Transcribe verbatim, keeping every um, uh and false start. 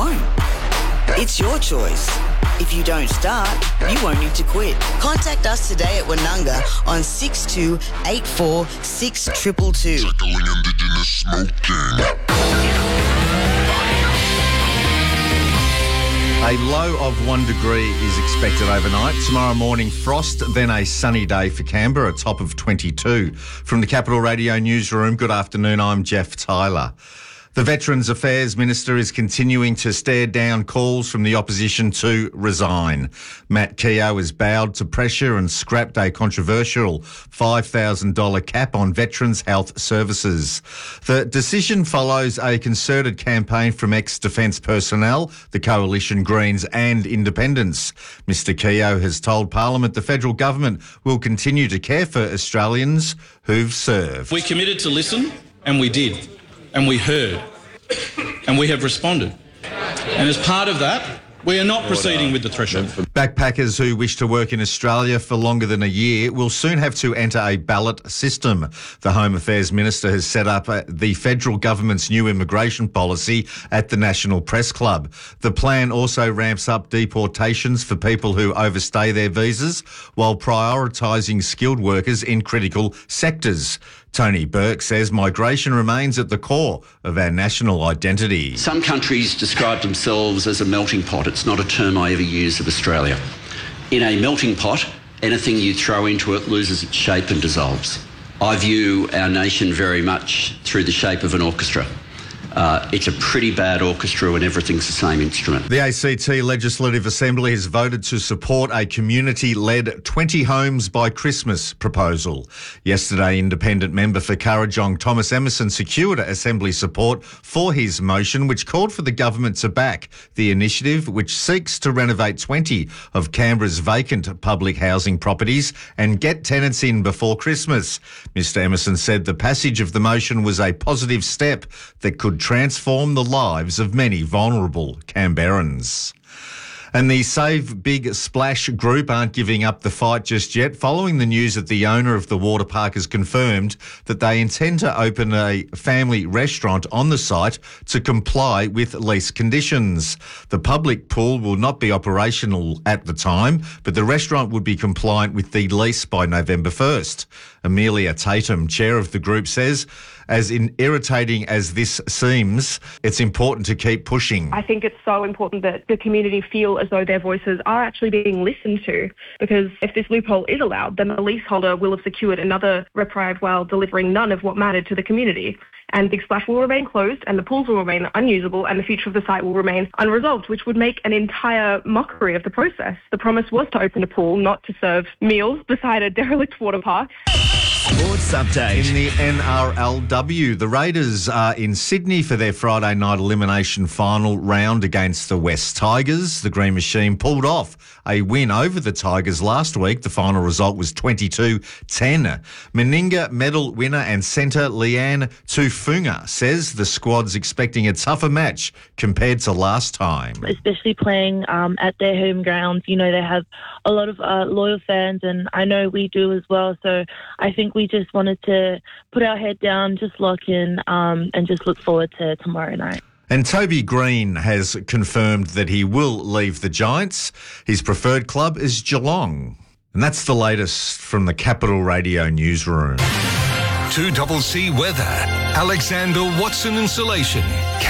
won't. It's your choice. If you don't start, you won't need to quit. Contact us today at Wanunga on six two eight four six two two two. Tackling Indigenous smoking. A low of one degree is expected overnight. Tomorrow morning, frost, then a sunny day for Canberra, a top of twenty-two. From the Capital Radio Newsroom, good afternoon, I'm Jeff Tyler. The Veterans Affairs Minister is continuing to stare down calls from the opposition to resign. Matt Keogh has bowed to pressure and scrapped a controversial five thousand dollars cap on Veterans Health Services. The decision follows a concerted campaign from ex-defence personnel, the Coalition, Greens and Independents. Mister Keogh has told Parliament the federal government will continue to care for Australians who've served. We committed to listen, and we did. And we heard, and we have responded. And as part of that, we are not proceeding with the threshold. Backpackers who wish to work in Australia for longer than a year will soon have to enter a ballot system. The Home Affairs Minister has set up the federal government's new immigration policy at the National Press Club. The plan also ramps up deportations for people who overstay their visas while prioritising skilled workers in critical sectors. Tony Burke says migration remains at the core of our national identity. Some countries describe themselves as a melting pot. It's not a term I ever use of Australia. In a melting pot, anything you throw into it loses its shape and dissolves. I view our nation very much through the shape of an orchestra. Uh, it's a pretty bad orchestra when everything's the same instrument. The A C T Legislative Assembly has voted to support a community-led twenty homes by Christmas proposal. Yesterday, independent member for Kurrajong Thomas Emerson secured Assembly support for his motion, which called for the government to back the initiative, which seeks to renovate twenty of Canberra's vacant public housing properties and get tenants in before Christmas. Mister Emerson said the passage of the motion was a positive step that could transform the lives of many vulnerable Canberrans. And the Save Big Splash group aren't giving up the fight just yet, following the news that the owner of the water park has confirmed that they intend to open a family restaurant on the site to comply with lease conditions. The public pool will not be operational at the time, but the restaurant would be compliant with the lease by November first. Amelia Tatum, chair of the group, says, as in irritating as this seems, it's important to keep pushing. I think it's so important that the community feel as though their voices are actually being listened to, because if this loophole is allowed, then the leaseholder will have secured another reprieve while delivering none of what mattered to the community. And Big Splash will remain closed and the pools will remain unusable and the future of the site will remain unresolved, which would make an entire mockery of the process. The promise was to open a pool, not to serve meals beside a derelict water park. Sports update. In the N R L W, the Raiders are in Sydney for their Friday night elimination final round against the West Tigers. The Green Machine pulled off a win over the Tigers last week. The final result was twenty-two ten. Meninga medal winner and centre Leanne Tufunga says the squad's expecting a tougher match compared to last time. Especially playing um, at their home grounds. You know, they have a lot of uh, loyal fans, and I know we do as well. So I think we just wanted to put our head down, just lock in, um, and just look forward to tomorrow night. And Toby Green has confirmed that he will leave the Giants. His preferred club is Geelong. And that's the latest from the Capital Radio Newsroom. two C C weather. Alexander Watson Insulation.